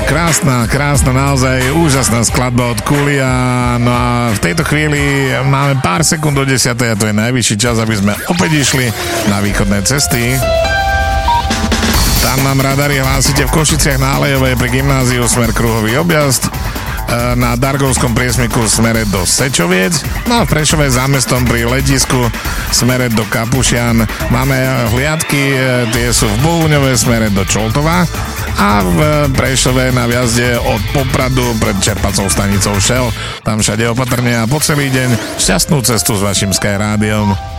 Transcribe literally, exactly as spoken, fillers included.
Krásna, krásna, naozaj úžasná skladba od Kulia. No a v tejto chvíli máme pár sekúnd do desiatej a to je najvyšší čas, aby sme opäť išli na východné cesty. Tam nám radari hlásite v Košiciach na Alejovej pri gymnáziu smer Kruhový objazd, na Dargovskom priesmiku smere do Sečoviec, no a v Prešove za mestom pri letisku smere do Kapušian máme hliadky, tie sú v Bohuňove smere do Čoltova a v Prešove na viazde od Popradu pred čerpacou stanicou Shell. Tam všade opatrne a po celý deň šťastnú cestu s vašim Sky rádiom.